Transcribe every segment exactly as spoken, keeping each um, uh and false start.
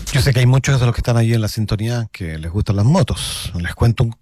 Yo sé que hay muchos de los que están ahí en la sintonía que les gustan las motos. Les cuento un,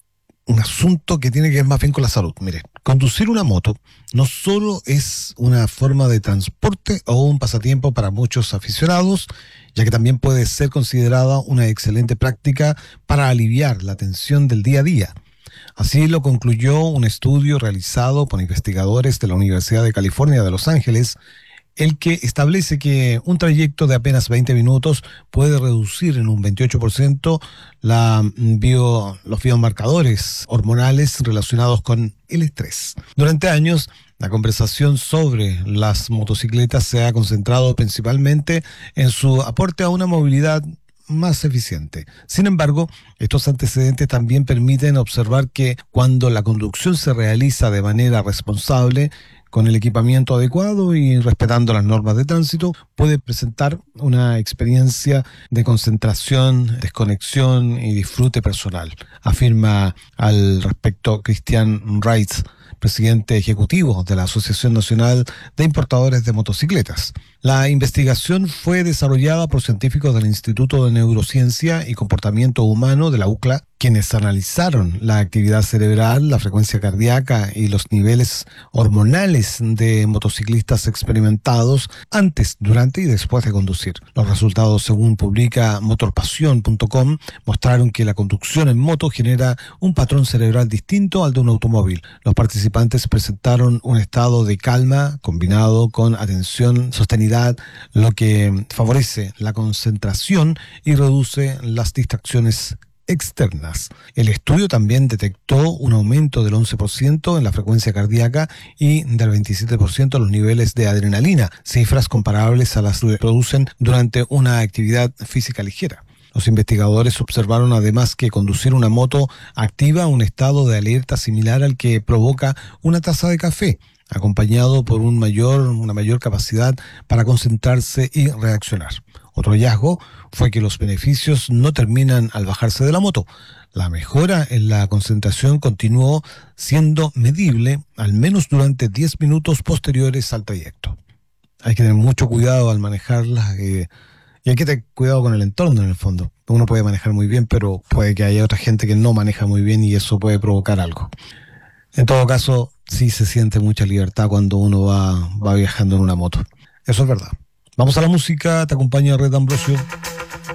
un asunto que tiene que ver más bien con la salud. Mire, conducir una moto no solo es una forma de transporte o un pasatiempo para muchos aficionados, ya que también puede ser considerada una excelente práctica para aliviar la tensión del día a día. Así lo concluyó un estudio realizado por investigadores de la Universidad de California de Los Ángeles, el que establece que un trayecto de apenas veinte minutos puede reducir en un veintiocho por ciento la bio, los biomarcadores hormonales relacionados con el estrés. Durante años, la conversación sobre las motocicletas se ha concentrado principalmente en su aporte a una movilidad más eficiente. Sin embargo, estos antecedentes también permiten observar que cuando la conducción se realiza de manera responsable, con el equipamiento adecuado y respetando las normas de tránsito, puede presentar una experiencia de concentración, desconexión y disfrute personal, afirma al respecto Christian Reitz, presidente ejecutivo de la Asociación Nacional de Importadores de Motocicletas. La investigación fue desarrollada por científicos del Instituto de Neurociencia y Comportamiento Humano de la U C L A, quienes analizaron la actividad cerebral, la frecuencia cardíaca y los niveles hormonales de motociclistas experimentados antes, durante y después de conducir. Los resultados, según publica motorpasión punto com, mostraron que la conducción en moto genera un patrón cerebral distinto al de un automóvil. Los participantes presentaron un estado de calma combinado con atención sostenida, lo que favorece la concentración y reduce las distracciones externas. El estudio también detectó un aumento del once por ciento en la frecuencia cardíaca y del veintisiete por ciento en los niveles de adrenalina, cifras comparables a las que producen durante una actividad física ligera. Los investigadores observaron además que conducir una moto activa un estado de alerta similar al que provoca una taza de café, acompañado por un mayor, una mayor capacidad para concentrarse y reaccionar. Otro hallazgo fue que los beneficios no terminan al bajarse de la moto. La mejora en la concentración continuó siendo medible al menos durante diez minutos posteriores al trayecto. Hay que tener mucho cuidado al manejarla eh, y hay que tener cuidado con el entorno en el fondo. Uno puede manejar muy bien, pero puede que haya otra gente que no maneja muy bien y eso puede provocar algo. En todo caso, sí se siente mucha libertad cuando uno va, va viajando en una moto. Eso es verdad. Vamos a la música, te acompaña Red Ambrosio.